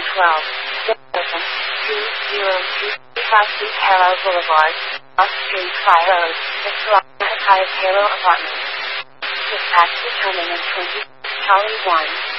202 Halo Boulevard, Off Street, Fire Road, Highest Halo Apartments. Dispatch determined in 20, Charlie 1.